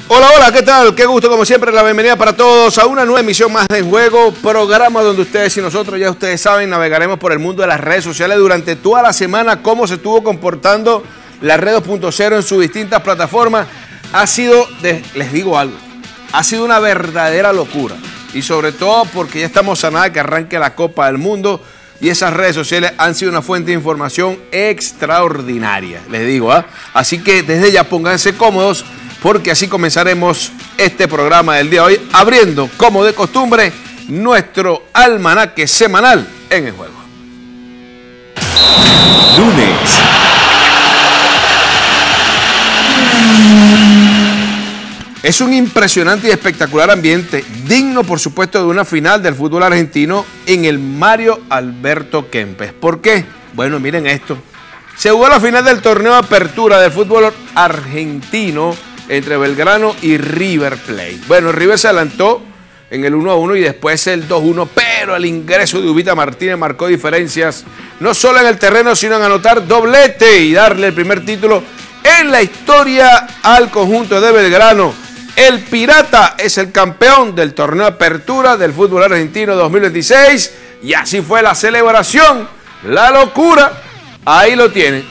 Hola, hola, ¿qué tal? Qué gusto, como siempre, la bienvenida para todos a una nueva emisión más de En Juego, programa donde ustedes y nosotros, ya ustedes saben, navegaremos por el mundo de las redes sociales durante toda la semana, cómo se estuvo comportando la Red 2.0 en sus distintas plataformas. Ha sido, les digo algo, ha sido una verdadera locura. Y sobre todo porque ya estamos a nada de que arranque la Copa del Mundo y esas redes sociales han sido una fuente de información extraordinaria, les digo, ¿ah? Así que desde ya pónganse cómodos, porque así comenzaremos este programa del día de hoy, abriendo, como de costumbre, nuestro almanaque semanal en El Juego. Lunes. Es un impresionante y espectacular ambiente, digno por supuesto de una final del fútbol argentino en el Mario Alberto Kempes. ¿Por qué? Bueno, miren esto. Se jugó la final del torneo de apertura del fútbol argentino entre Belgrano y River Plate. Bueno, River se adelantó en el 1-1 y después el 2-1, pero el ingreso de Ubita Martínez marcó diferencias, no solo en el terreno, sino en anotar doblete y darle el primer título en la historia al conjunto de Belgrano. El Pirata es el campeón del torneo de apertura del fútbol argentino 2026 y así fue la celebración, la locura, ahí lo tienen.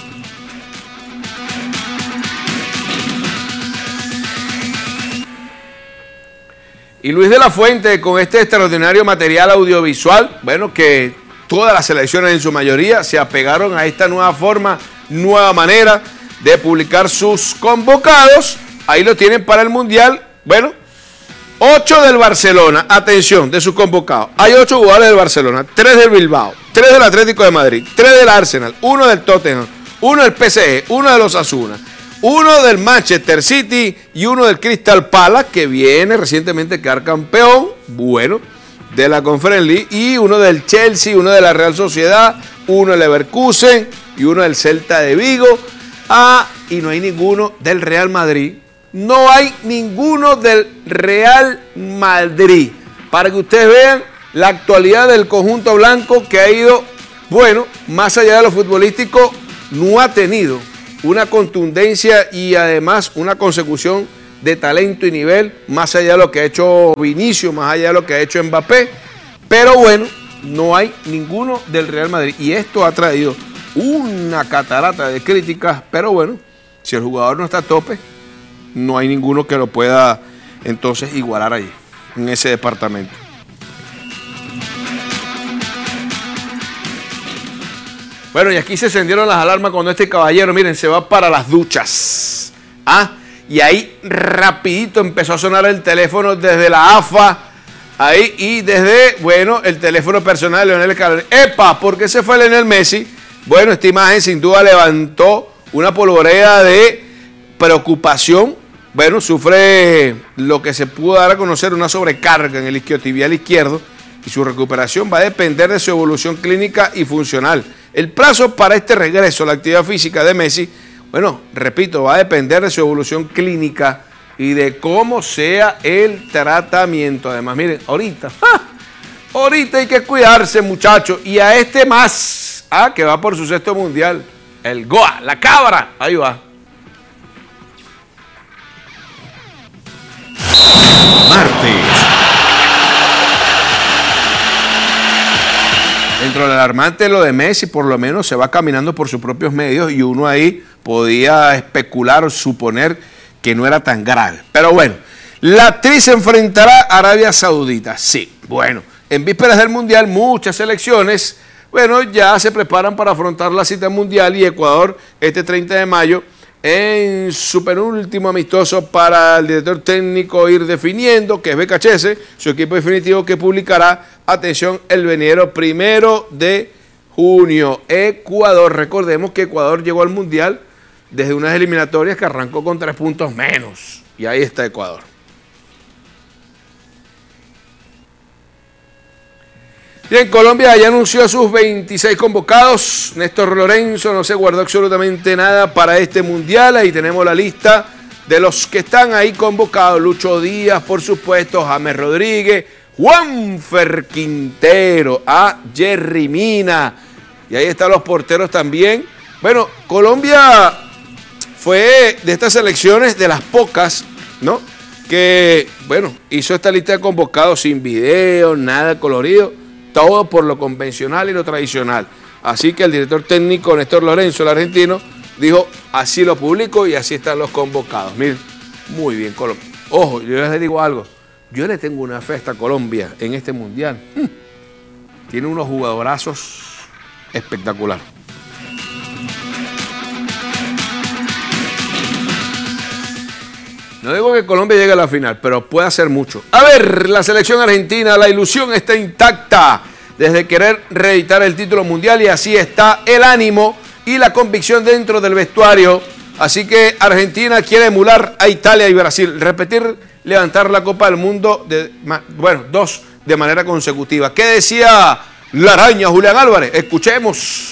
Y Luis de la Fuente, con este extraordinario material audiovisual, bueno, que todas las selecciones en su mayoría se apegaron a esta nueva forma, nueva manera de publicar sus convocados. Ahí lo tienen para el Mundial. Bueno, 8 del Barcelona, atención, de sus convocados. Hay 8 jugadores del Barcelona, 3 del Bilbao, 3 del Atlético de Madrid, 3 del Arsenal, 1 del Tottenham, 1 del PSG, 1 de los Asuna, 1 del Manchester City y 1 del Crystal Palace, que viene recientemente a quedar campeón, bueno, de la Conference League, y 1 del Chelsea, 1 de la Real Sociedad, 1 del Leverkusen y 1 del Celta de Vigo. Y no hay ninguno del Real Madrid. No hay ninguno del Real Madrid. Para que ustedes vean la actualidad del conjunto blanco, que ha ido, bueno, más allá de lo futbolístico, no ha tenido una contundencia y además una consecución de talento y nivel, más allá de lo que ha hecho Vinicius, más allá de lo que ha hecho Mbappé. Pero bueno, no hay ninguno del Real Madrid. Y esto ha traído una catarata de críticas, pero bueno, si el jugador no está a tope, no hay ninguno que lo pueda entonces igualar allí, en ese departamento. Bueno, y aquí se encendieron las alarmas cuando este caballero, miren, se va para las duchas. Y ahí rapidito empezó a sonar el teléfono desde la AFA, ahí, y desde, bueno, el teléfono personal de Lionel Scaloni. ¡Epa! ¿Por qué se fue Lionel Messi? Bueno, esta imagen sin duda levantó una polvareda de preocupación. Bueno, sufre lo que se pudo dar a conocer, una sobrecarga en el isquiotibial izquierdo, y su recuperación va a depender de su evolución clínica y funcional. El plazo para este regreso a la actividad física de Messi, bueno, repito, va a depender de su evolución clínica y de cómo sea el tratamiento. Además, miren, ahorita hay que cuidarse, muchachos, y a este más, que va por su 6º mundial, el Goa, la cabra, ahí va. Martes. Dentro del alarmante lo de Messi, por lo menos se va caminando por sus propios medios y uno ahí podía especular o suponer que no era tan grave. Pero bueno, la actriz se enfrentará a Arabia Saudita. Sí, bueno, en vísperas del Mundial muchas selecciones, bueno, ya se preparan para afrontar la cita mundial, y Ecuador este 30 de mayo en su penúltimo amistoso para el director técnico ir definiendo, que es BKHS, su equipo definitivo, que publicará, atención, el venidero 1 de junio. Ecuador, recordemos que Ecuador llegó al Mundial desde unas eliminatorias que arrancó con 3 puntos menos, y ahí está Ecuador. Bien, Colombia ya anunció a sus 26 convocados. Néstor Lorenzo no se guardó absolutamente nada para este mundial. Ahí tenemos la lista de los que están ahí convocados. Lucho Díaz, por supuesto, James Rodríguez, Juanfer Quintero, Jerry Mina. Y ahí están los porteros también. Bueno, Colombia fue de estas selecciones de las pocas, ¿no?, que, bueno, hizo esta lista de convocados sin video, nada colorido, todo por lo convencional y lo tradicional. Así que el director técnico Néstor Lorenzo, el argentino, dijo, así lo publico y así están los convocados. Miren, muy bien, Colombia. Ojo, yo les digo algo, yo le tengo una fe a esta Colombia en este mundial. Tiene unos jugadorazos espectaculares. No digo que Colombia llegue a la final, pero puede hacer mucho. A ver, la selección argentina, la ilusión está intacta desde querer reeditar el título mundial y así está el ánimo y la convicción dentro del vestuario. Así que Argentina quiere emular a Italia y Brasil, repetir, levantar la Copa del Mundo, dos de manera consecutiva. ¿Qué decía la araña Julián Álvarez? Escuchemos.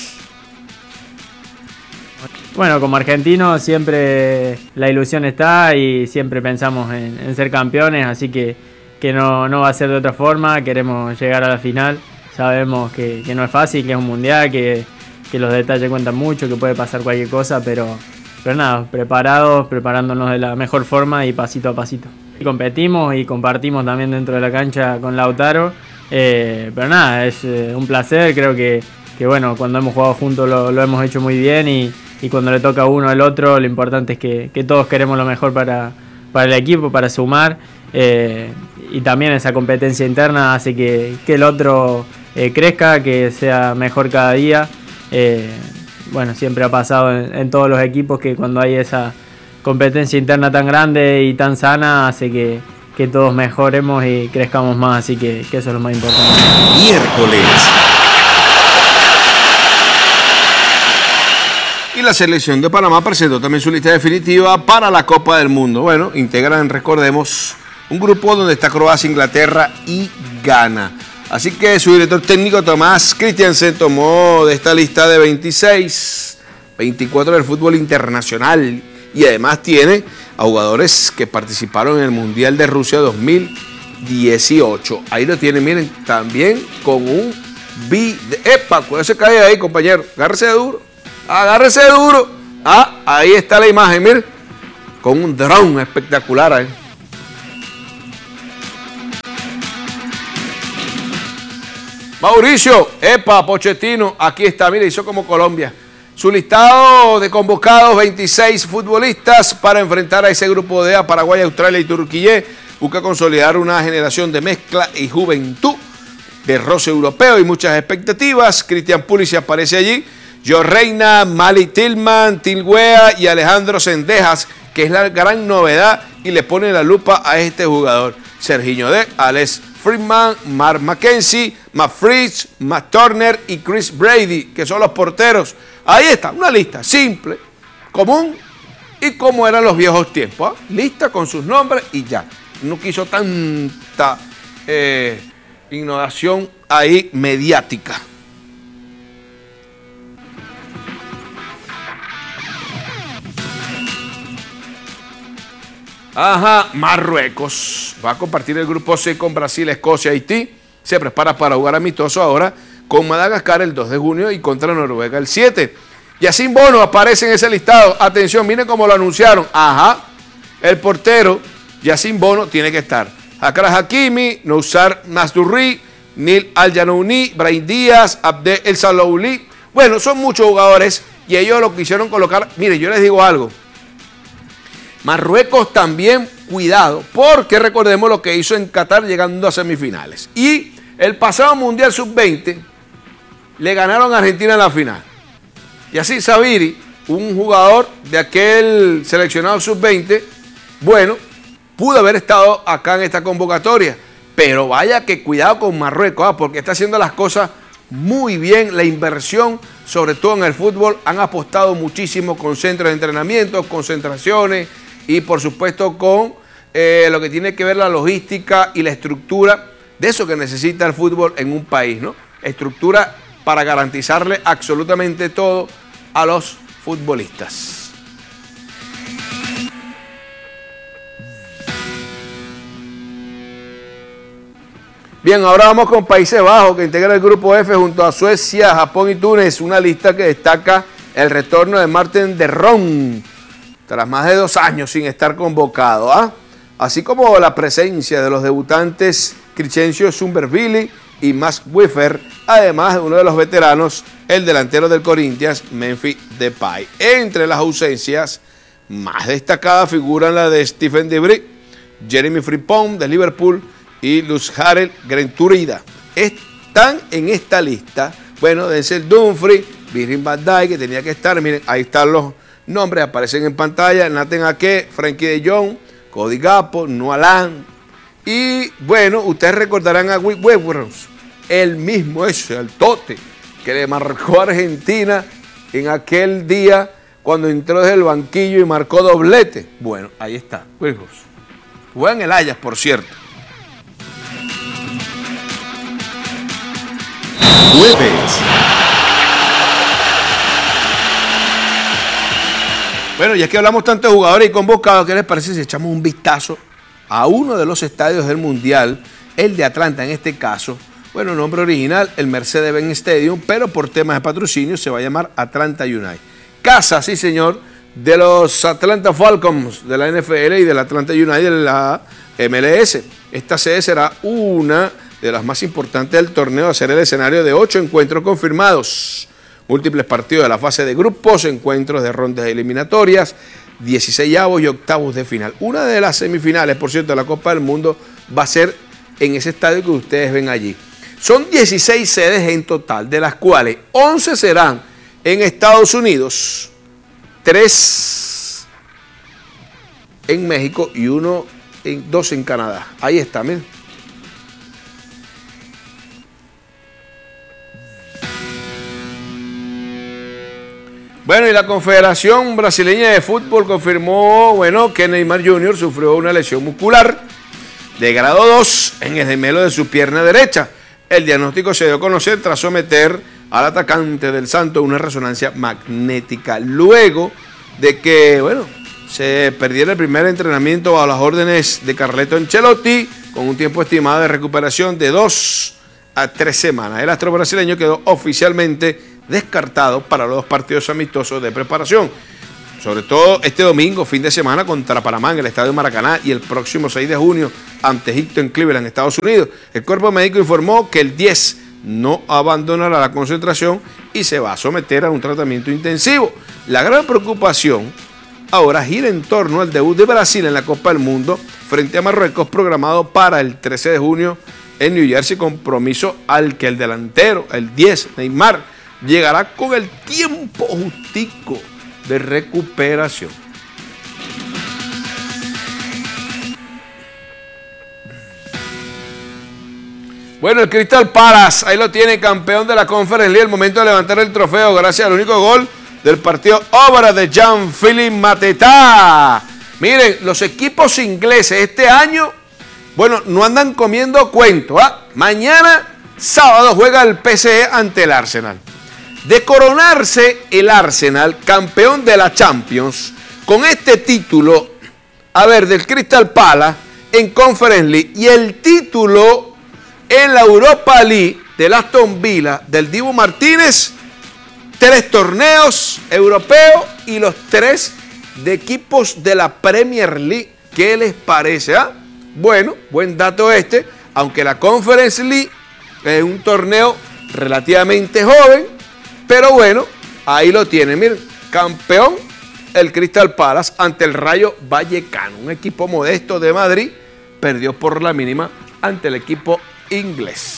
Bueno, como argentinos siempre la ilusión está y siempre pensamos en ser campeones, así que no va a ser de otra forma, queremos llegar a la final, sabemos que no es fácil, que es un mundial, que los detalles cuentan mucho, que puede pasar cualquier cosa, pero nada, preparándonos de la mejor forma y pasito a pasito. Y competimos y compartimos también dentro de la cancha con Lautaro, pero nada, es un placer, creo que bueno, cuando hemos jugado juntos lo hemos hecho muy bien y cuando le toca a uno al otro, lo importante es que todos queremos lo mejor para el equipo, para sumar, y también esa competencia interna hace que el otro crezca, que sea mejor cada día. Bueno, siempre ha pasado en todos los equipos que cuando hay esa competencia interna tan grande y tan sana, hace que todos mejoremos y crezcamos más, así que eso es lo más importante. Miércoles. Y la selección de Panamá presentó también su lista definitiva para la Copa del Mundo. Bueno, integran, recordemos, un grupo donde está Croacia, Inglaterra y Ghana. Así que su director técnico Tomás Christiansen tomó de esta lista de 26, 24 del fútbol internacional y además tiene a jugadores que participaron en el Mundial de Rusia 2018. Ahí lo tienen, miren, también con un video. ¡Epa! Cuando se cae ahí, compañero, agárrese duro. Agárrese duro. Ah, ahí está la imagen, miren. Con un drone espectacular ahí. Mauricio, epa, Pochettino, aquí está, mire, hizo como Colombia. Su listado de convocados, 26 futbolistas para enfrentar a ese grupo de A, Paraguay, Australia y Turquía. Busca consolidar una generación de mezcla y juventud, de roce europeo y muchas expectativas. Christian Pulisic aparece allí. Joe Reina, Mali Tillman, Tilwea y Alejandro Sendejas, que es la gran novedad y le pone la lupa a este jugador. Serginho Dest, Alex Friedman, Mark McKenzie, Matt Fritz, Matt Turner y Chris Brady, que son los porteros. Ahí está, una lista simple, común y como eran los viejos tiempos. Lista con sus nombres y ya. No quiso tanta innovación ahí mediática. Ajá, Marruecos va a compartir el grupo C con Brasil, Escocia, Haití. Se prepara para jugar amistoso ahora con Madagascar el 2 de junio y contra Noruega el 7. Yacine Bono aparece en ese listado. Atención, miren cómo lo anunciaron. Ajá, el portero Yacine Bono tiene que estar. Achraf Hakimi, Noussair Mazraoui, Neil Al-Janouni, Brahim Díaz, Abdel El Salouli. Bueno, son muchos jugadores y ellos lo quisieron colocar. Miren, yo les digo algo. Marruecos también, cuidado, porque recordemos lo que hizo en Qatar llegando a semifinales. Y el pasado Mundial Sub-20 le ganaron a Argentina en la final. Y así Sabiri, un jugador de aquel seleccionado Sub-20, bueno, pudo haber estado acá en esta convocatoria. Pero vaya que cuidado con Marruecos, porque está haciendo las cosas muy bien. La inversión, sobre todo en el fútbol, han apostado muchísimo con centros de entrenamiento, concentraciones, y por supuesto con lo que tiene que ver la logística y la estructura de eso que necesita el fútbol en un país, ¿no? Estructura para garantizarle absolutamente todo a los futbolistas. Bien, ahora vamos con Países Bajos, que integra el grupo F junto a Suecia, Japón y Túnez. Una lista que destaca el retorno de Marten de Roon, tras más de 2 años sin estar convocado. así como la presencia de los debutantes Crescencio Summerville y Max Wiffer, además de uno de los veteranos, el delantero del Corinthians, Memphis Depay. Entre las ausencias más destacadas figuran la de Stephen De Vrij, Jeremy Frimpong de Liverpool y Luz Harel Grenturida. Están en esta lista, bueno, Denzel Dumfries, Virgil van Dijk, que tenía que estar, miren, ahí están los nombres, aparecen en pantalla, Nathan Ake, Frankie de Jong, Cody Gakpo, Noah Lang, y bueno, ustedes recordarán a Will Weghorst, el mismo ese, el tote, que le marcó a Argentina en aquel día cuando entró desde el banquillo y marcó doblete. Bueno, ahí está, Weghorst. Juega en el Ajax, por cierto. Jueves. Bueno, ya que hablamos tanto de jugadores y convocados, ¿qué les parece si echamos un vistazo a uno de los estadios del Mundial, el de Atlanta en este caso? Bueno, nombre original, el Mercedes-Benz Stadium, pero por temas de patrocinio se va a llamar Atlanta United. Casa, sí señor, de los Atlanta Falcons de la NFL y del Atlanta United de la MLS. Esta sede será una de las más importantes del torneo, a ser el escenario de 8 encuentros confirmados. Múltiples partidos de la fase de grupos, encuentros de rondas eliminatorias, 16avos y octavos de final. Una de las semifinales, por cierto, de la Copa del Mundo va a ser en ese estadio que ustedes ven allí. Son 16 sedes en total, de las cuales 11 serán en Estados Unidos, 3 en México y 2 en Canadá. Ahí está, miren. Bueno, y la Confederación Brasileña de Fútbol confirmó, bueno, que Neymar Jr. sufrió una lesión muscular de grado 2 en el gemelo de su pierna derecha. El diagnóstico se dio a conocer tras someter al atacante del Santos a una resonancia magnética, luego de que, bueno, se perdiera el primer entrenamiento bajo las órdenes de Carleto Ancelotti, con un tiempo estimado de recuperación de 2 a 3 semanas. El astro brasileño quedó oficialmente descartado para los 2 partidos amistosos de preparación, sobre todo este domingo, fin de semana, contra Panamá en el Estadio Maracaná, y el próximo 6 de junio ante Egipto en Cleveland, Estados Unidos. El cuerpo médico informó que el 10 no abandonará la concentración y se va a someter a un tratamiento intensivo. La gran preocupación ahora gira en torno al debut de Brasil en la Copa del Mundo frente a Marruecos, programado para el 13 de junio en New Jersey, compromiso al que el delantero, el 10, Neymar, llegará con el tiempo justico de recuperación. Bueno, el Crystal Palace, ahí lo tiene, campeón de la Conference League, el momento de levantar el trofeo gracias al único gol del partido, obra de Jean-Philippe Mateta. Miren, los equipos ingleses este año, bueno, no andan comiendo cuento, ¿ah? Mañana, sábado, juega el PSG ante el Arsenal. De coronarse el Arsenal campeón de la Champions con este título, a ver, del Crystal Palace en Conference League y el título en la Europa League del Aston Villa del Dibu Martínez, 3 torneos europeos y los 3 de equipos de la Premier League. ¿Qué les parece? ¿Ah? Bueno, buen dato este, aunque la Conference League es un torneo relativamente joven, pero bueno, ahí lo tienen. Miren, campeón el Crystal Palace ante el Rayo Vallecano, un equipo modesto de Madrid, perdió por la mínima ante el equipo inglés.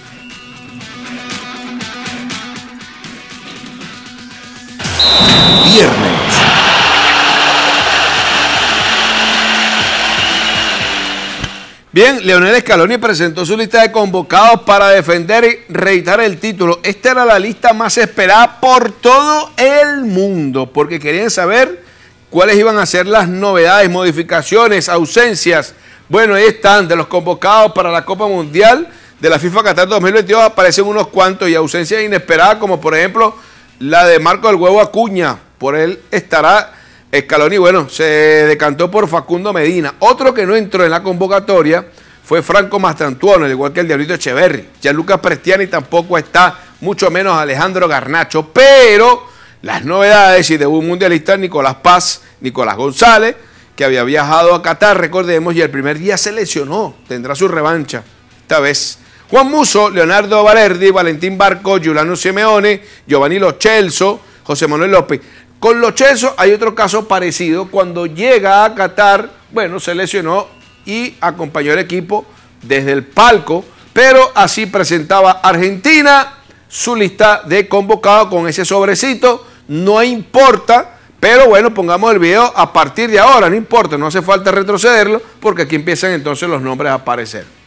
Viernes. Bien, Lionel Scaloni presentó su lista de convocados para defender y reeditar el título. Esta era la lista más esperada por todo el mundo, porque querían saber cuáles iban a ser las novedades, modificaciones, ausencias. Bueno, ahí están, de los convocados para la Copa Mundial de la FIFA Qatar 2022, aparecen unos cuantos, y ausencias inesperadas, como por ejemplo la de Marco del Huevo Acuña. Por él estará Scaloni, bueno, se decantó por Facundo Medina. Otro que no entró en la convocatoria fue Franco Mastantuono, al igual que el Diablito Echeverri. Gianluca Prestiani tampoco está, mucho menos Alejandro Garnacho. Pero las novedades y debut mundialista, Nicolás Paz, Nicolás González que había viajado a Qatar, recordemos, y el primer día se lesionó. Tendrá su revancha esta vez. Juan Musso, Leonardo Valerdi, Valentín Barco, Giuliano Simeone, Giovanni Lo Celso, José Manuel López. Con Lo Celso hay otro caso parecido. Cuando llega a Qatar, bueno, se lesionó y acompañó al equipo desde el palco, pero así presentaba Argentina su lista de convocados con ese sobrecito. No importa, pero bueno, pongamos el video a partir de ahora, no importa, no hace falta retrocederlo, porque aquí empiezan entonces los nombres a aparecer.